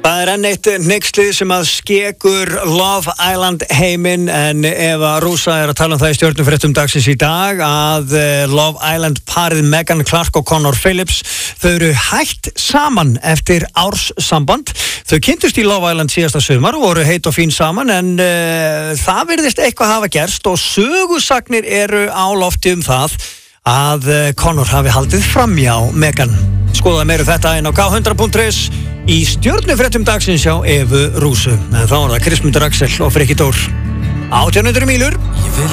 Það enn eitt hneykslið sem að skekur Love Island heiminn, en Eva Rúsa að tala það í stjörnufréttum dagsins í dag að Love Island parið Megan Clark og Connor Phillips, þau eru hætt saman eftir árssamband. Þau kynntust í Love Island síðasta sumar og voru heit og fín saman, en það virðist eitthvað hafa gerst og sögusagnir eru á lofti það að Connor hafi haldið framhjá Megan. Skoða meiru þetta inn á K100.is í stjörnufréttum dagsins hjá Evu Rúsu. Þá það Kristmundur Axel og Frikki Dór. 1800 mílur.